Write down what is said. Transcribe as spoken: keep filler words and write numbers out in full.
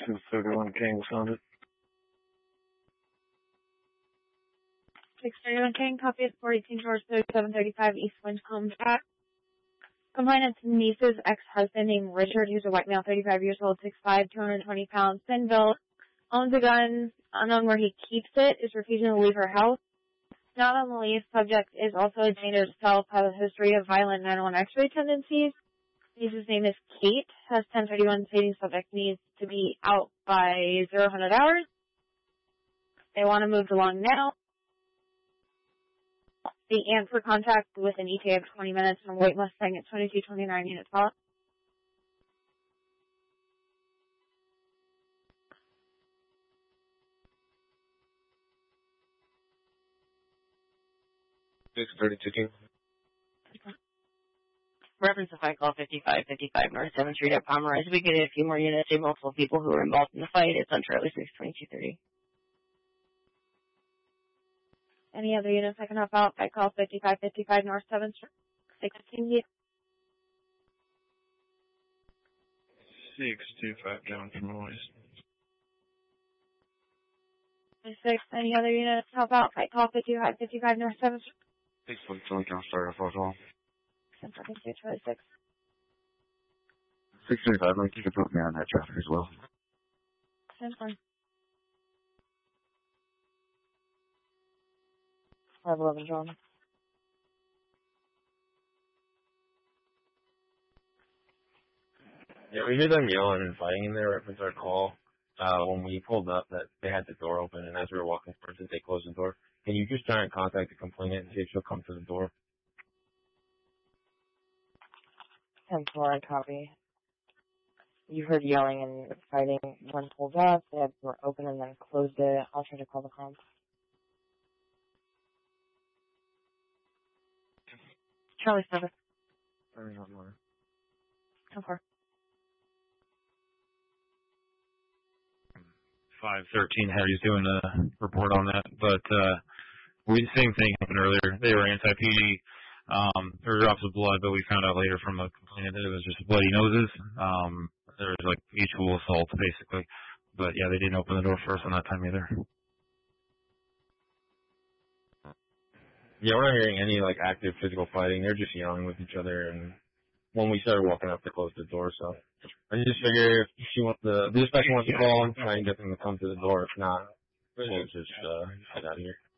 six thirty-one King sounded. six thirty-one King, copy at four eighteen George thirty-seven thirty-five East Winchcombe Drive. Complainant's niece's ex-husband named Richard, who's a white male, thirty-five years old, six five, two hundred twenty pounds, thin built, owns a gun, unknown where he keeps it, is refusing to leave her house. Not on the lease, subject is also a danger to self, has a history of violent nine one X-ray tendencies. Niece's name is Kate, has ten thirty-one stating subject needs to be out by zero hundred hours. They want to move along now. The answer contract with an E T A of twenty minutes from White Mustang at twenty-two twenty-nine units off. six thirty-two King. Reference to fight call fifty-five fifty-five North seventh Street at Pomeroy. We could get a few more units, say multiple people who were involved in the fight. It's on Charlie six twenty-two thirty. Any other units I can help out? Fight call fifty-five fifty-five North seventh Street. six fifteen. six two five down from Noise. six. Any other units to help out? Fight call fifty-five fifty-five North seventh Street. six one seven Count Starter Falls Hall. ten forty-two twenty-six. six thirty-five, like you can put me on that traffic as well. ten four. five eleven John. Yeah, we hear them yelling and fighting in there. Reference our call uh, when we pulled up that they had the door open, and as we were walking towards it, they closed the door. Can you just try and contact the complainant and see if she'll come to the door? ten four, I copy. You heard yelling and fighting. One pulled up, they had the door open and then closed it. I'll try to call the comp. Charlie seven. Sorry, not more. ten four. five thirteen Harry's doing a report on that, but uh, we the same thing happened earlier. They were anti-P D. Um, there were drops of blood, but we found out later from a complainant that it was just bloody noses. Um, there was like mutual assault, basically. But yeah, they didn't open the door for us on that time either. Yeah, we're not hearing any like active physical fighting. They're just yelling with each other, and when we started walking up, they closed the door. So I just figure if she wants the, the dispatcher wants to call and try and get them to come to the door. If not, we'll just uh, head out of here.